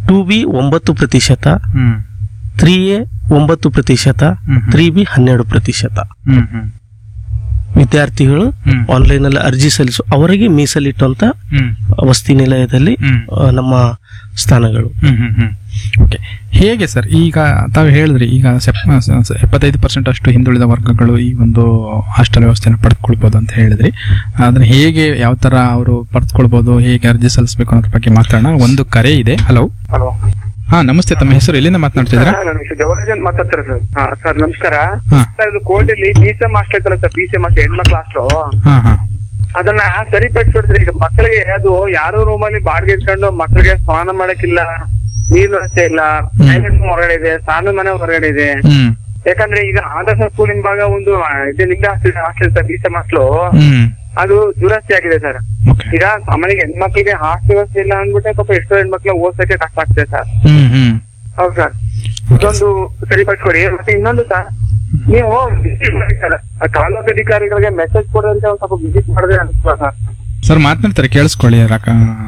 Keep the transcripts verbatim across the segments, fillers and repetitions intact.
Two B ಒಂಬತ್ತು ಪ್ರತಿಶತ, ಹ್ಮ್ three A ಒಂಬತ್ತು ಪ್ರತಿಶತ, ಹ್ಮ್. ತ್ರೀ ಬಿ ಹನ್ನೆರಡು ಪ್ರತಿಶತ ಹ್ಮ್ ಹ್ಮ್ ವಿದ್ಯಾರ್ಥಿಗಳು ಹ್ಮ್. ಆನ್ಲೈನ್ ಅಲ್ಲಿ ಅರ್ಜಿ ಸಲ್ಲಿಸು ಅವರಿಗೆ ಮೀಸಲಿಟ್ಟಂತ ಹ್ಮ್ ವಸತಿ ನಿಲಯದಲ್ಲಿ ಹ್ಮ್. ಆ, ನಮ್ಮ ಸ್ಥಾನಗಳು. ಹ್ಮ್ ಹ್ಮ್ ಹ್ಮ್ ಓಕೆ. ಹೇಗೆ ಸರ್ ಈಗ ತಾವು ಹೇಳಿದ್ರಿ ಈಗ ಸೆಪ್- ಸ- ಎಪ್ಪತ್ತೈದು ಪರ್ಸೆಂಟ್ ಅಷ್ಟು ಹಿಂದುಳಿದ ವರ್ಗಗಳು ಈ ಒಂದು ಹಾಸ್ಟೆಲ್ ವ್ಯವಸ್ಥೆಯನ್ನು ಪಡೆದುಕೊಳ್ಬಹುದು ಅಂತ ಹೇಳಿದ್ರಿ. ಅದನ್ನ ಹೇಗೆ ಯಾವ ತರ ಅವರು ಪಡೆದುಕೊಳ್ಬಹುದು, ಹೇಗೆ ಅರ್ಜಿ ಸಲ್ಲಿಸಬೇಕು ಅನ್ನೋದ್ರ ಬಗ್ಗೆ ಮಾತಾಡೋಣ. ಒಂದು ಕರೆ ಇದೆ. ಹಲೋ. ಹಲೋ ಹಾ ನಮಸ್ತೆ, ತಮ್ಮ ಹೆಸರು, ಎಲ್ಲಿಂದ ಮಾತನಾಡ್ತಿದ್ದೀರಾ? ನಾನು ಜವರಾಜ್ ಅಂತ ಮಾತಾಡ್ತಾರೆ ಸರ್. ಹಾ ಸರ್ ನಮಸ್ಕಾರ. ಹಾ ಸರ್ ಇದು ಕೋರ್ಟಲ್ಲಿ ಬಿ ಸಿ ಎಂ ಹಾಸ್ಟೆಲ್ ಐತಲ್ಲ sir, B C M hostel ಹೆಣ್ಮಕ್ಳ ಹಾಸ್ಟೆಲ್, ಹಾ ಹಾ ಅದನ್ನ ಸರಿಪಡಿಸ್ಬಿಡ್ತೀರಿ. ಈಗ ಮಕ್ಕಳಿಗೆ ಅದು ಯಾರೋ ರೂಮಲ್ಲಿ ಬಾಡಿಗೆ ಇಟ್ಕೊಂಡು ಮಕ್ಕಳಿಗೆ ಸ್ನಾನ ಮಾಡಕ್ಕಿಲ್ಲ, ನೀರ್ ವ್ಯವಸ್ಥೆ ಇಲ್ಲ, ಟೈಲೆಟ್ ಹೊರಗಡೆ ಇದೆ, ಸ್ನಾನದ ಮನೆ ಹೊರಗಡೆ ಇದೆ. ಹ್ಮ್ ಯಾಕಂದ್ರೆ ಈಗ ಆದರ್ಶ ಸ್ಕೂಲಿನ ಭಾಗ ಒಂದು ಇದು ನಿಂದ hostel sir, B C M hostel ಹ್ಮ್ ಅದು ದುರಸ್ತಿ ಆಗಿದೆ ಸರ್. ಓಕೆ. ಈಗ ಸಾಮಾನ್ಯ ಹೆಣ್ಮಕ್ಳಿಗೆ ಹಾಸ್ಟೆಲ್ ವ್ಯವಸ್ಥೆ ಇಲ್ಲ ಅಂದ್ಬಿಟ್ಟೆ ಪಾಪ ಎಷ್ಟೋ ಹೆಣ್ಮಕ್ಳು ಓದ್ಸಕ್ಕೆ ಕಷ್ಟ ಆಗ್ತದೆ ಸರ್. ಹ್ಮ್ ಹ್ಮ್ ಹೌದು ಸರ್, ಇದೊಂದು ಸರಿಪಡಿಸ್ಕೊಡಿ. ಮತ್ತೆ ಇನ್ನೊಂದು ಸರ್, ನೀವು visit ಮಾಡಿ ಸರ್, ಆ ತಾಲೂಕು ಅಧಿಕಾರಿಗಳಿಗೆ ಮೆಸೇಜ್ ಕೊಡೋದಕ್ಕೆ ಒಂದ್ ಸ್ವಲ್ಪ ವಿಸಿಟ್ ಮಾಡಿದ್ರೆ ಅನ್ಸುತ್ತಾ ಸರ್? ಸರ್ ಮಾತನಾಡ್ತಾರೆ, ಕೇಳಿಸ್ಕೊಳ್ಳಿ. ರಾಕ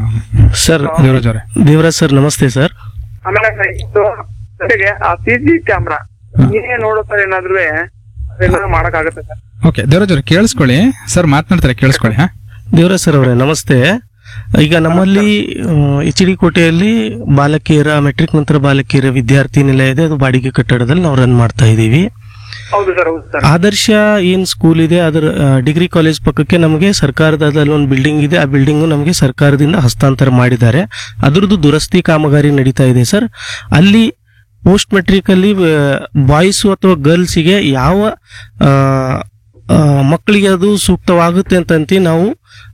ಸರ್ ದೇವರಾಜ್ ಅವರೇ. ದೇವರಾಜ್ ಸರ್ ನಮಸ್ತೆ ಸರ್. ಆಮೇಲೆ ಸರ್ ಇದು ಜೊತೆಗೆ ಆ ಸಿ ಸಿ ಕ್ಯಾಮ್ರಾ ನೀವೇ ನೋಡೋ ಸರ್, ಏನಾದ್ರು ಅದೆಲ್ಲ ಮಾಡಕ್ ಆಗುತ್ತೆ ಸರ್? ಓಕೆ ದೇವರಾಜ್ ಅವರೇ ಕೇಳಿಸ್ಕೊಳ್ಳಿ. ಸರ್ ಮಾತನಾಡ್ತಾರೆ, ಕೇಳಿಸ್ಕೊಳ್ಳಿ. ಹಾ ದೇವರಾಜ್ ಸರ್ ಅವರೇ ನಮಸ್ತೆ. ಈಗ ನಮ್ಮಲ್ಲಿ ಎಚ್ ಡಿ ಕೋಟೆಯಲ್ಲಿ ಬಾಲಕಿಯರ ಮೆಟ್ರಿಕ್ ನಂತರ ಬಾಲಕಿಯರ ವಿದ್ಯಾರ್ಥಿ ನಿಲಯ ಇದೆ. ಅದು ಬಾಡಿಗೆ ಕಟ್ಟಡದಲ್ಲಿ ನಾವು ರನ್ ಮಾಡ್ತಾ ಇದ್ದೀವಿ. ಹೌದು ಸರ್, ಹೌದು ಸರ್. ಆದರ್ಶ ಏನ್ ಸ್ಕೂಲ್ ಇದೆ ಅದರ ಡಿಗ್ರಿ ಕಾಲೇಜ್ ಪಕ್ಕಕ್ಕೆ ನಮಗೆ ಸರ್ಕಾರದಲ್ಲಿ ಒಂದು ಬಿಲ್ಡಿಂಗ್ ಇದೆ. ಆ ಬಿಲ್ಡಿಂಗ್ ನಮಗೆ ಸರ್ಕಾರದಿಂದ ಹಸ್ತಾಂತರ ಮಾಡಿದ್ದಾರೆ. ಅದರದ್ದು ದುರಸ್ತಿ ಕಾಮಗಾರಿ ನಡೀತಾ ಇದೆ ಸರ್. ಅಲ್ಲಿ ಪೋಸ್ಟ್ ಮೆಟ್ರಿಕ್ ಅಲ್ಲಿ ಬಾಯ್ಸ್ ಅಥವಾ ಗರ್ಲ್ಸ್ಗೆ ಯಾವ ಆ, ಆ, ಮಕ್ಕಳಿಗೆ ಅದು ಸೂಕ್ತವಾಗುತ್ತೆ ಅಂತಂತ ನಾವು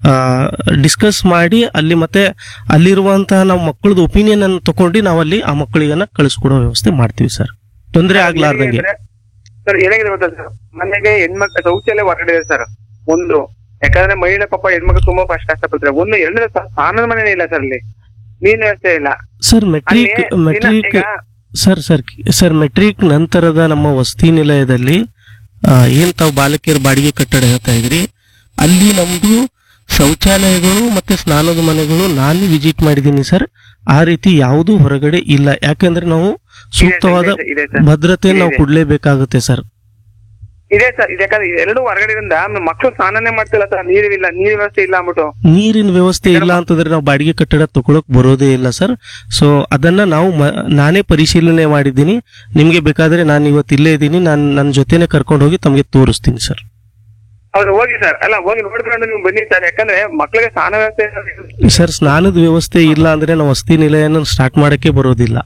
ಡಿಸ್ಕಸ್ ಮಾಡಿ ಅಲ್ಲಿ ಮತ್ತೆ ಅಲ್ಲಿರುವಂತಹ ನಾವು ಮಕ್ಕಳದ ಒಪಿನಿಯನ್ ಅನ್ನು ತಗೊಂಡು ನಾವು ಅಲ್ಲಿ ಆ ಮಕ್ಕಳಿಗನ್ನ ಕಳಿಸ್ಕೊಡೋ ವ್ಯವಸ್ಥೆ ಮಾಡ್ತೀವಿ ಸರ್, ತೊಂದರೆ ಆಗ್ಲಾರ್ದಂಗೆ. ಸರ್ ಏನಾಗಿದೆ ಗೊತ್ತಾ ಸರ್, ಮನೆಗೆ ಹೆಣ್ಮಕ್ಳು ಶೌಚಾಲಯ ಹೊರಗಡೆ ಇದೆ ಸರ್ ಒಂದು. ಯಾಕಂದ್ರೆ ಮಹಿಳೆ ಪಾಪ ಹೆಣ್ಮಕ್ಳು ತುಂಬಾ ಕಷ್ಟ ಕಷ್ಟಪಡ್ತಾರೆ. ಒಂದು ಎರಡನೇ ಸ್ನಾನದ ಮನೆ ಇಲ್ಲ ಸರ್, ಅಲ್ಲಿ ನೀನ್ ವ್ಯವಸ್ಥೆ ಇಲ್ಲ ಸರ್ ಮೆಟ್ರಿಕ್ ಅಲ್ಲಿ ದಿನ- ಮೆಟ್ರಿಕ್ ಈಗ ಸರ್ ಸರ್ ಸರ್ ಮೆಟ್ರಿಕ್ ನಂತರದ ನಮ್ಮ ವಸತಿ ನಿಲಯದಲ್ಲಿ ಆ, ಏನ್ ತಾವು ಬಾಲಕಿಯರ ಬಾಡಿಗೆ ಕಟ್ಟಡ ಹೇಳ್ತಾ ಇದ್ರಿ, ಅಲ್ಲಿ ನಮ್ದು ಶೌಚಾಲಯಗಳು ಮತ್ತೆ ಸ್ನಾನದ ಮನೆಗಳು ನಾನು ವಿಸಿಟ್ ಮಾಡಿದ್ದೀನಿ ಸರ್. ಆ ರೀತಿ ಯಾವುದೂ ಹೊರಗಡೆ ಇಲ್ಲ. ಯಾಕಂದ್ರೆ ನಾವು ಸೂಕ್ತವಾದ ಇದೆ, ಇದೆ ಸರ್. ಭದ್ರತೆ ನಾವು ಇದೆ. ಕೊಡ್ಲೇಬೇಕಾಗುತ್ತೆ ಸರ್. ಇದೆ ಸರ್, ಇದು ಯಾಕಂದ್ರೆ ಎರಡು ಹೊರಗಡೆಯಿಂದ ಮಕ್ಕಳು ಸ್ನಾನನೇ ಮಾಡ್ತಿಲ್ಲ ಸರ್, ನೀರಿಲ್ಲ, ನೀರ್ ವ್ಯವಸ್ಥೆ ಇಲ್ಲ ಅಂದ್ಬಿಟ್ಟು. ನೀರಿನ ವ್ಯವಸ್ಥೆ ಇಲ್ಲ ಅಂತಂದ್ರೆ ನಾವು ಬಾಡಿಗೆ ಕಟ್ಟಡ ತಗೊಳಕ್ ಬರೋದೇ ಇಲ್ಲ ಸರ್. ಸೊ ಅದನ್ನ ನಾವು ಮ- ನಾನೇ ಪರಿಶೀಲನೆ ಮಾಡಿದ್ದೀನಿ. ನಿಮ್ಗೆ ಬೇಕಾದ್ರೆ ನಾನು ಇವತ್ತು ಇಲ್ಲೇ ಇದ್ದೀನಿ, ನಾನು ನನ್ನ ಜೊತೆನೆ ಕರ್ಕೊಂಡು ಹೋಗಿ ತಮಗೆ ತೋರಿಸ್ತೀನಿ ಸರ್. ಹೌದು ಹೋಗಿ ಸರ್, ಅಲ್ಲ ಹೋಗಿ ನೋಡ್ಕೊಂಡು ನೀವು ಬನ್ನಿ ಸರ್. ಯಾಕಂದ್ರೆ ಮಕ್ಕಳಿಗೆ ಸ್ನಾನ ವ್ಯವಸ್ಥೆ ಇಲ್ಲ. ಸರ್ ಸ್ನಾನದ ವ್ಯವಸ್ಥೆ ಇಲ್ಲ ಅಂದ್ರೆ ನಾವು ವಸತಿ ನಿಲಯನ ಸ್ಟಾರ್ಟ್ ಮಾಡಕ್ಕೆ ಬರೋದಿಲ್ಲ.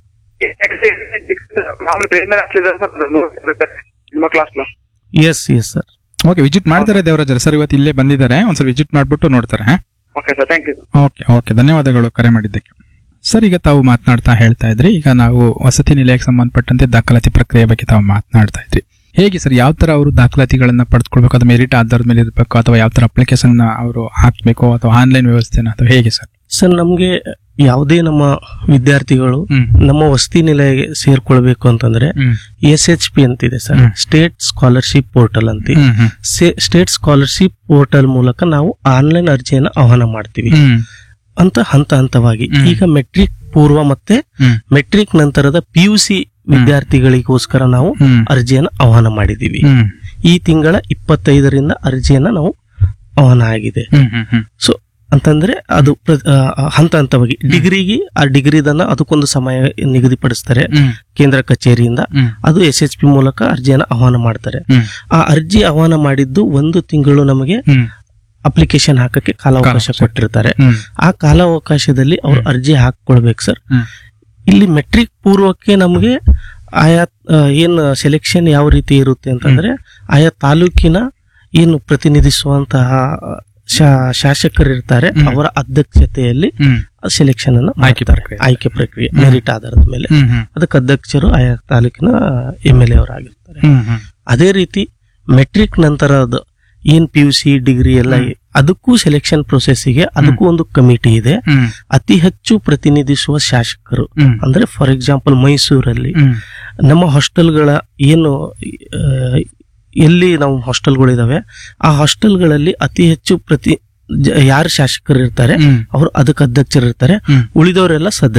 ಮಾಮೂಲಿ ಪ್ರೇಮರ್ ಹಾಸ್ಟೆಲ್ ಸರ್, ಹೆಣ್ಮಕ್ಳ hostel. S yes sir. Okay, visit ಮಾಡ್ತಾರೆ ದೇವರಾಜ್ ಸರ್. ಇವತ್ತು ಇಲ್ಲೇ ಬಂದಿದ್ದಾರೆ, ಒಂದ್ಸಲ ವಿಸಿಟ್ ಮಾಡ್ಬಿಟ್ಟು ನೋಡ್ತಾರೆ. ಹಾ okay sir, thank you. Okay okay ಧನ್ಯವಾದಗಳು ಕರೆ ಮಾಡಿದ್ದಕ್ಕೆ. ಸರ್ ಈಗ ತಾವು ಮಾತನಾಡ್ತಾ ಹೇಳ್ತಾ ಇದ್ರಿ, ಈಗ ನಾವು ವಸತಿ ನಿಲಯಕ್ಕೆ ಸಂಬಂಧಪಟ್ಟಂತೆ ದಾಖಲಾತಿ ಪ್ರಕ್ರಿಯೆ ಬಗ್ಗೆ ತಾವು ಮಾತನಾಡ್ತಾ ಇದ್ರಿ. ಹೇಗೆ ಸರ್, ಯಾವ ತರ ಅವರು ದಾಖಲಾತಿಗಳನ್ನ ಪಡೆದುಕೊಳ್ಬೇಕು? ಅದು ಮೆರಿಟ್ ಆಧಾರದ ಮೇಲೆ ಇರಬೇಕು ಅಥವಾ ಯಾವ ತರ ಅಪ್ಲಿಕೇಶನ್ ಅವರು ಹಾಕ್ಬೇಕು ಅಥವಾ ಆನ್ಲೈನ್ ವ್ಯವಸ್ಥೆನ ಅಥವಾ ಹೇಗೆ ಸರ್? ಸರ್ ನಮ್ಗೆ ಯಾವುದೇ ನಮ್ಮ ವಿದ್ಯಾರ್ಥಿಗಳು ಹ್ಮ್ ನಮ್ಮ ವಸತಿ ನಿಲಯಕ್ಕೆ ಸೇರ್ಕೊಳ್ಬೇಕು ಅಂತಂದ್ರೆ ಹ್ಮ್ ಎಸ್ ಎಚ್ ಪಿ ಅಂತಿದೆ ಸರ್, ಹ್ಮ್. ಸ್ಟೇಟ್ ಸ್ಕಾಲರ್ಶಿಪ್ ಪೋರ್ಟಲ್ ಅಂತ. ಹ್ಮ್ ಹ್ಮ್ ಸ್ಟೇಟ್ ಸ್ಕಾಲರ್ಶಿಪ್ ಪೋರ್ಟಲ್ ಮೂಲಕ ನಾವು ಆನ್ಲೈನ್ ಅರ್ಜಿಯನ್ನು ಆಹ್ವಾನ ಮಾಡ್ತೀವಿ ಹ್ಮ್ ಅಂತ ಹಂತ ಹಂತವಾಗಿ. ಹ್ಮ್. ಈಗ ಮೆಟ್ರಿಕ್ ಪೂರ್ವ ಮತ್ತೆ ಹ್ಮ್ ಮೆಟ್ರಿಕ್ ನಂತರದ ಪಿ ಯು ಸಿ ವಿದ್ಯಾರ್ಥಿಗಳಿಗೋಸ್ಕರ ನಾವು ಹ್ಮ್ ಅರ್ಜಿಯನ್ನು ಆಹ್ವಾನ ಮಾಡಿದೀವಿ. ಹ್ಮ್ ಈ ತಿಂಗಳ ಇಪ್ಪತ್ತೈದರಿಂದ ಅರ್ಜಿಯನ್ನ ನಾವು ಆಹ್ವಾನ ಆಗಿದೆ. ಹ್ಮ್ ಹ್ಮ್ ಹ್ಮ್ ಸೊ ಅಂತಂದ್ರೆ ಅದು ಪ್ರ- ಆ, ಹಂತ ಹಂತವಾಗಿ ಡಿಗ್ರಿಗೆ ಆ ಡಿಗ್ರಿದನ್ನ ಅದಕ್ಕೊಂದು ಸಮಯ ನಿಗದಿಪಡಿಸ್ತಾರೆ ಹ್ಮ್ ಕೇಂದ್ರ ಕಚೇರಿಯಿಂದ. ಹ್ಮ್ ಅದು ಎಸ್ ಎಚ್ ಪಿ ಮೂಲಕ ಅರ್ಜಿಯನ್ನು ಆಹ್ವಾನ ಮಾಡ್ತಾರೆ. ಹ್ಮ್ ಆ ಅರ್ಜಿ ಆಹ್ವಾನ ಮಾಡಿದ್ದು ಒಂದು ತಿಂಗಳು ನಮಗೆ ಹ್ಮ್ ಅಪ್ಲಿಕೇಶನ್ ಹಾಕಕ್ಕೆ ಕಾಲಾವಕಾಶ ಕಾಲಾವಕಾಶ. ಕೊಟ್ಟಿರ್ತಾರೆ. ಹ್ಮ್ ಆ ಕಾಲಾವಕಾಶದಲ್ಲಿ ಅವ್ರು ಅರ್ಜಿ ಹಾಕೊಳ್ಬೇಕು ಸರ್. ಹ್ಮ್ ಇಲ್ಲಿ ಮೆಟ್ರಿಕ್ ಪೂರ್ವಕ್ಕೆ ನಮಗೆ ಆಯಾ ಆ, ಏನ್ ಸೆಲೆಕ್ಷನ್ ಯಾವ ರೀತಿ ಇರುತ್ತೆ ಅಂತಂದ್ರೆ ಆಯಾ ತಾಲೂಕಿನ ಏನು ಪ್ರತಿನಿಧಿಸುವಂತಹ ಶಾ- ಶಾಸಕರಿರ್ತಾರೆ ಹ್ಮ್. ಅವರ ಅಧ್ಯಕ್ಷತೆಯಲ್ಲಿ ಹ್ಮ್ ಸೆಲೆಕ್ಷನ್ ಅನ್ನು ಆಯ್ಕೆ ಮಾಡ್ತಾರೆ. ಪ್ರಕ್ರಿಯೆ. ಆಯ್ಕೆ ಪ್ರಕ್ರಿಯೆ ಹ್ಮ್. ಮೆರಿಟ್ ಆಧಾರದ ಮೇಲೆ ಹ್ಮ್ ಹ್ಮ್ ಅದಕ್ಕೆ ಅಧ್ಯಕ್ಷರು ಆಯಾ ತಾಲೂಕಿನ ಎಂ ಎಲ್ ಎ ಅವರಾಗಿರ್ತಾರೆ. ಹ್ಮ್ ಹ್ಮ್ ಅದೇ ರೀತಿ ಮೆಟ್ರಿಕ್ ನಂತರದ ಏನ್ ಪಿ ಯು ಸಿ ಡಿಗ್ರಿ ಎಲ್ಲ ಹ್ಮ್. ಅದಕ್ಕೂ ಸೆಲೆಕ್ಷನ್ ಪ್ರೊಸೆಸ್ಗೆ ಅದಕ್ಕೂ ಒಂದು ಕಮಿಟಿ ಇದೆ. ಹ್ಮ್ ಅತಿ ಹೆಚ್ಚು ಪ್ರತಿನಿಧಿಸುವ ಶಾಸಕರು ಹ್ಮ್ ಅಂದ್ರೆ ಫಾರ್ ಎಕ್ಸಾಂಪಲ್ ಮೈಸೂರಲ್ಲಿ ಹ್ಮ್ ನಮ್ಮ ಹಾಸ್ಟೆಲ್ಗಳ ಏನು ಆ, ಎಲ್ಲಿ ನಾವು ಹಾಸ್ಟೆಲ್ಗಳಿದಾವೆ ಆ ಹಾಸ್ಟೆಲ್ಗಳಲ್ಲಿ ಅತಿ ಹೆಚ್ಚು ಪ್ರತಿ ಜ- ಯಾರು ಶಾಸಕರು ಇರ್ತಾರೆ ಹ್ಮ್ ಅವರು ಅದಕ್ಕೆ ಅಧ್ಯಕ್ಷರು ಇರ್ತಾರೆ. ಹ್ಮ್ ಉಳಿದವರೆಲ್ಲ ಸದಸ್ಯರು